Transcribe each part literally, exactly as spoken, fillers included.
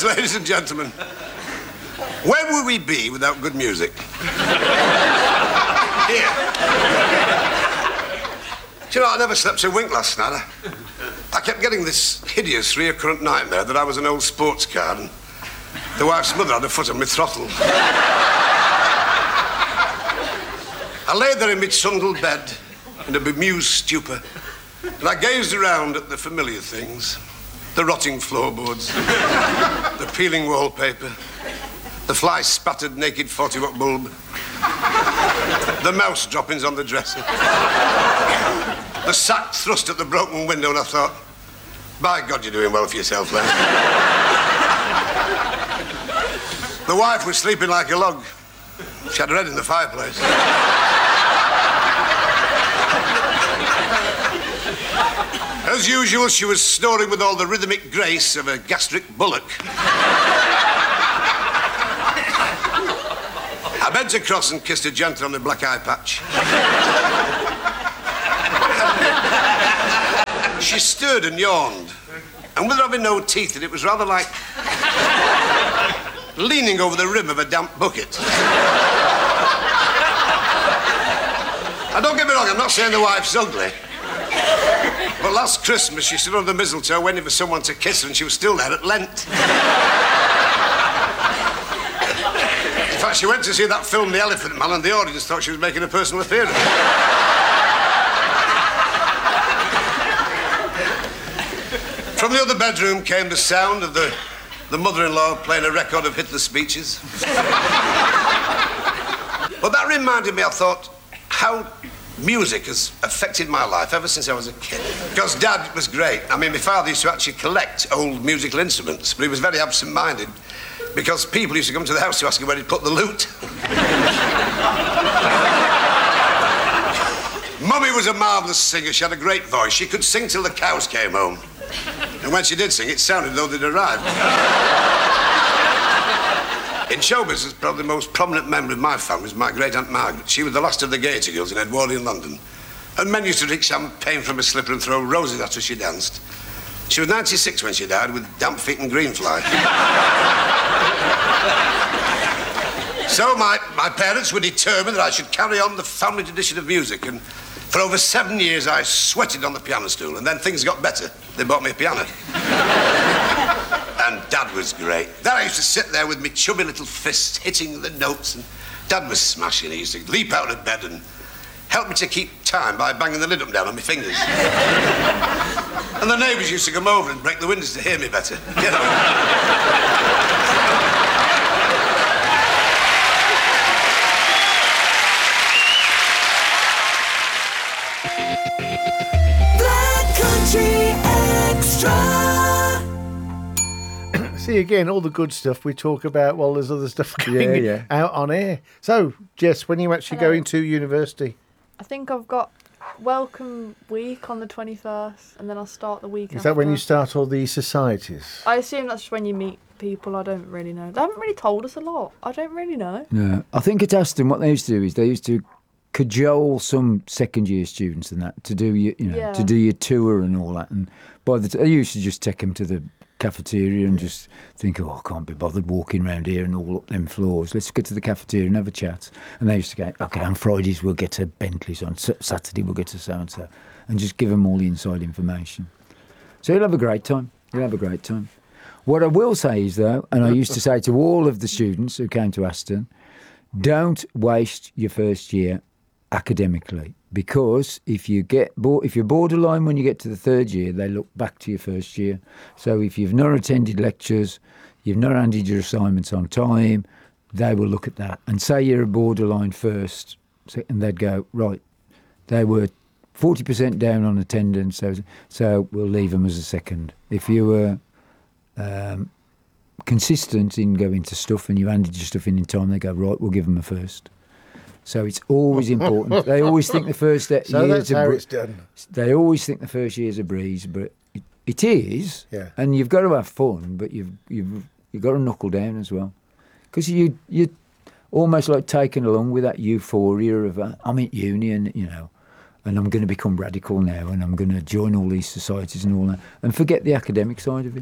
ladies and gentlemen, where would we be without good music? Here. Do you know, I never slept a wink last night. I, I kept getting this hideous recurrent nightmare that I was an old sports car and the wife's mother had a foot on my throttle. I lay there in my trundled bed in a bemused stupor, and I gazed around at the familiar things. The rotting floorboards, the peeling wallpaper, the fly-spattered naked forty-watt bulb, the mouse droppings on the dresser, the sack thrust at the broken window, and I thought, by God, you're doing well for yourself, Len. The wife was sleeping like a log. She had her head in the fireplace. As usual, she was snoring with all the rhythmic grace of a gastric bullock. I bent across and kissed her gently on the black eye patch. She stirred and yawned, and with her having no teeth, it was rather like leaning over the rim of a damp bucket. Now, don't get me wrong, I'm not saying the wife's ugly. But last Christmas, she stood under the mistletoe waiting for someone to kiss her, and she was still there at Lent. In fact, she went to see that film, The Elephant Man, and the audience thought she was making a personal appearance. From the other bedroom came the sound of the, the mother-in-law playing a record of Hitler's speeches. But that reminded me, I thought, how music has affected my life ever since I was a kid. Because Dad was great. I mean, my father used to actually collect old musical instruments, but he was very absent-minded because people used to come to the house to ask him where he'd put the lute. Mummy was a marvellous singer. She had a great voice. She could sing till the cows came home. And when she did sing, it sounded as though they'd arrived. In show business, probably the most prominent member of my family was my great-aunt Margaret. She was the last of the Gaiety girls in Edwardian London. And men used to drink champagne from a slipper and throw roses at her as she danced. She was ninety-six when she died with damp feet and green fly. So my, my parents were determined that I should carry on the family tradition of music, and for over seven years I sweated on the piano stool, and then things got better. They bought me a piano. And Dad was great. Then I used to sit there with my chubby little fists hitting the notes, and Dad was smashing. He used to leap out of bed and help me to keep time by banging the lid up and down on my fingers. And the neighbours used to come over and break the windows to hear me better, you know. Black Country Extra. See, again, all the good stuff we talk about while there's other stuff going yeah, yeah. out on air. So, Jess, when are you actually Hello. going to university? I think I've got welcome week on the twenty-first, and then I'll start the week Is after. that when you start all these societies? I assume that's when you meet people. I don't really know. They haven't really told us a lot. I don't really know. No, I think at Aston what they used to do is they used to cajole some second year students and that to do your, you know, Yeah. to do your tour and all that. And by the t- they used to just take them to the cafeteria and just think, oh, I can't be bothered walking around here and all up them floors. Let's go to the cafeteria and have a chat. And they used to go, okay, on Fridays we'll get to Bentley's, on S- Saturday we'll get to so-and-so, and just give them all the inside information. So you'll have a great time. You'll have a great time. What I will say is, though, and I used to say to all of the students who came to Aston, don't waste your first year academically, because if you get bo- if you're borderline when you get to the third year, they look back to your first year. So if you've not attended lectures, you've not handed your assignments on time, they will look at that and say you're a borderline first, so, and they'd go, right, they were forty percent down on attendance, so so we'll leave them as a second. If you were um, consistent in going to stuff and you handed your stuff in in time, they go, right, we'll give them a first. So it's always important. They always think the first year So that's is a how br- it's done. They always think the first year's a breeze, but it, it is. Yeah. And you've got to have fun, but you've you've you've got to knuckle down as well, because you you almost like taken along with that euphoria of uh, I'm at uni and you know, and I'm going to become radical now, and I'm going to join all these societies and all that, and forget the academic side of it.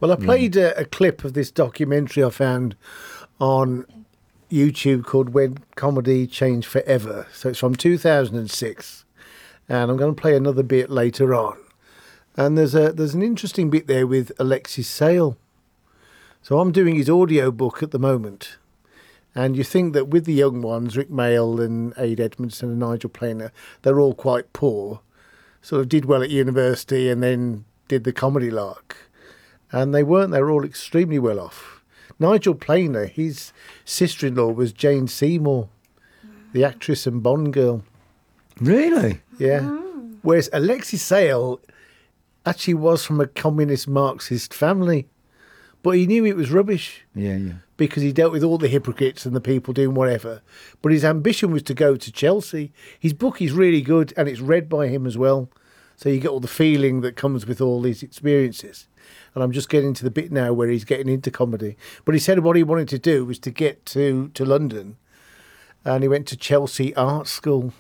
Well, I played a, a clip of this documentary I found on YouTube called When Comedy Changed Forever. So it's from two thousand six, and I'm going to play another bit later on. And there's a there's an interesting bit there with Alexis Sale. So I'm doing his audio book at the moment. And you think that with the young ones, Rick Mail and Aid Edmondson and Nigel Planer, they're all quite poor. Sort of did well at university and then did the comedy lark. And they weren't, they were all extremely well off. Nigel Planer, his sister-in-law was Jane Seymour, the actress and Bond girl. Really? Yeah. Whereas Alexis Sale actually was from a communist Marxist family. But he knew it was rubbish. Yeah, yeah. Because he dealt with all the hypocrites and the people doing whatever. But his ambition was to go to Chelsea. His book is really good and it's read by him as well. So you get all the feeling that comes with all these experiences. And I'm just getting to the bit now where he's getting into comedy. But he said what he wanted to do was to get to, to London. And he went to Chelsea Art School.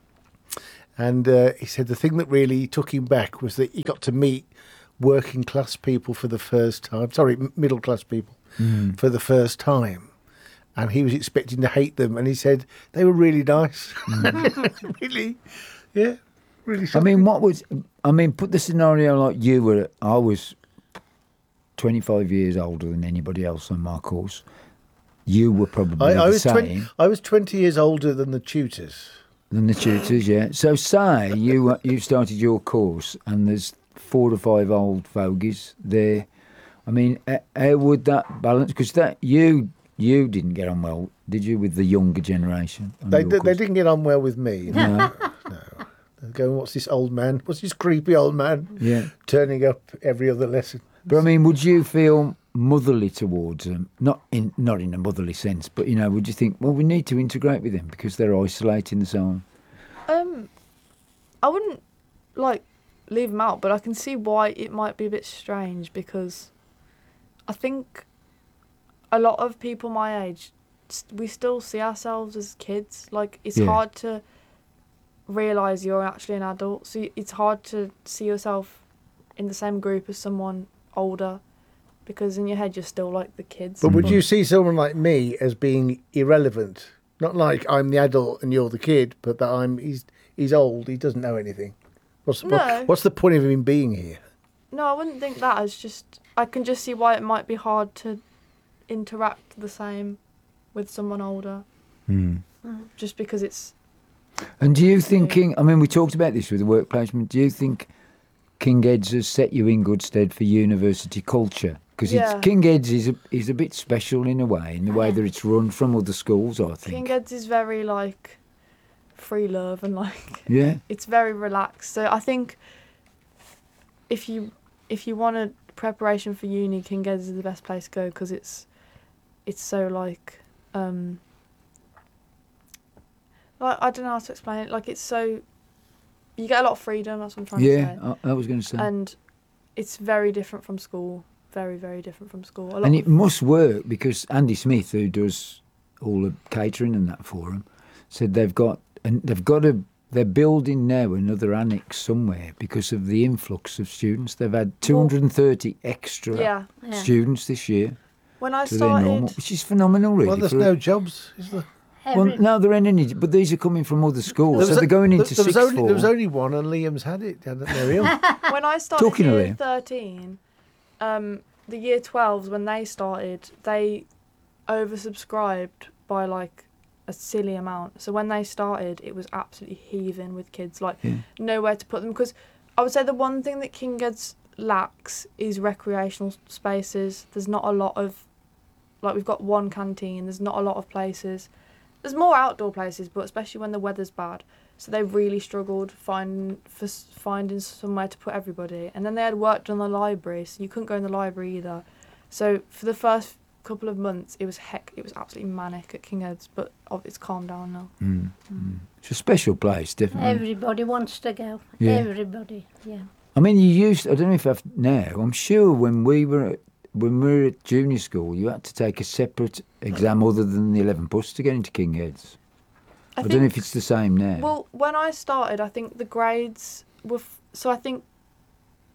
And uh, he said the thing that really took him back was that he got to meet working class people for the first time. Sorry, middle class people. Mm. For the first time, and he was expecting to hate them, and he said they were really nice. Mm. really, yeah, really. Something. I mean, what was? I mean, put the scenario like you were. I was twenty-five years older than anybody else on my course. You were probably I, I the was same. twenty, I was twenty years older than the tutors. Than the tutors, yeah. So say you you started your course, and there's four or five old fogies there. I mean, how would that balance? Because that you you didn't get on well, did you, with the younger generation? They d- they didn't get on well with me. No. no. They're going, what's this old man? What's this creepy old man? Yeah. Turning up every other lesson. But I mean, would you feel motherly towards them? Not in not in a motherly sense, but you know, would you think, well, we need to integrate with them because they're isolating the zone? Um, I wouldn't like leave them out, but I can see why it might be a bit strange because I think a lot of people my age, we still see ourselves as kids. Like, it's Yeah. hard to realise you're actually an adult. So it's hard to see yourself in the same group as someone older because in your head you're still like the kids. But would you see someone like me as being irrelevant? Not like I'm the adult and you're the kid, but that I'm he's he's old, he doesn't know anything. What's, No. what, what's the point of him being here? No, I wouldn't think that. It's just, I can just see why it might be hard to interact the same with someone older. Mm. Just because it's... And do you think, King, I mean, we talked about this with the work placement, do you think King Ed's has set you in good stead for university culture? Because Yeah. King Ed's is a, is a bit special in a way, in the way that it's run from other schools, I think. King Ed's is very, like, free love and, like... Yeah. It's very relaxed. So I think if you if you want a preparation for uni, King Ed's is the best place to go because it's it's so like um like I don't know how to explain it. Like, it's so you get a lot of freedom. That's what I'm trying Yeah, to say. I, I was going to say. And it's very different from school. Very very different from school. A lot And of- it must work because Andy Smith, who does all the catering and that for them, said they've got and they've got a they're building now another annex somewhere because of the influx of students. They've had two hundred thirty extra yeah. Yeah. students this year When I to their normal, started, which is phenomenal, really. Well, there's for a- no jobs, is there? well, Every- no, there ain't any, but these are coming from other schools, There so was they're a- going into there, there was sixth only, form. There was only one, and Liam's had it down at Mary Hill. when I started Talking of year Liam. thirteen, um, the year twelves when they started, they oversubscribed by like a silly amount. So when they started, it was absolutely heaving with kids, like Yeah. nowhere to put them. Because I would say the one thing that King Ed's lacks is recreational spaces. There's not a lot of, like, we've got one canteen. There's not a lot of places. There's more outdoor places, but especially when the weather's bad. So they really struggled find, for s- finding somewhere to put everybody. And then they had worked on the library, so you couldn't go in the library either. So for the first couple of months, it was heck, it was absolutely manic at King Ed's, but oh, it's calmed down now. Mm, mm. It's a special place, definitely. Everybody wants to go. Yeah. Everybody, yeah. I mean, you used, I don't know if I've now, I'm sure when we were at, when we were at junior school, you had to take a separate exam other than the eleven plus to get into King Ed's. I, don't know if it's the same now. Well, when I started, I think the grades were... F- so I think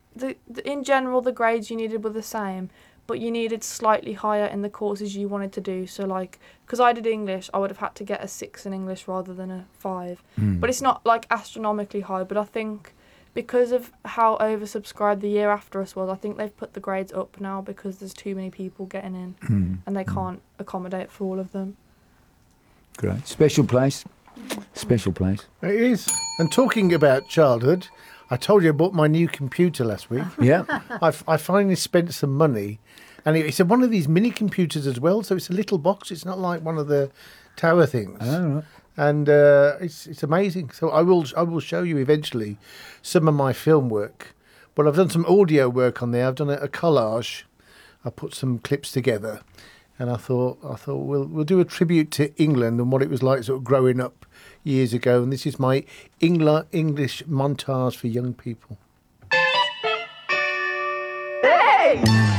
the, the in general the grades you needed were the same, but you needed slightly higher in the courses you wanted to do. So like, because I did English, I would have had to get a six in English rather than a five. Mm. But it's not like astronomically high. But I think because of how oversubscribed the year after us was, I think they've put the grades up now because there's too many people getting in Mm. and they can't accommodate for all of them. Great. Special place. Special place. It is. And talking about childhood, I told you I bought my new computer last week. Yeah. I, I finally spent some money, and it- it's a, one of these mini computers as well. So it's a little box. It's not like one of the tower things. All right. And uh, it's it's amazing. So I will I will show you eventually some of my film work. But I've done some audio work on there. I've done a, a collage. I put some clips together, and I thought I thought we'll we'll do a tribute to England and what it was like sort of growing up years ago. And this is my Engla, English montage for young people. Hey!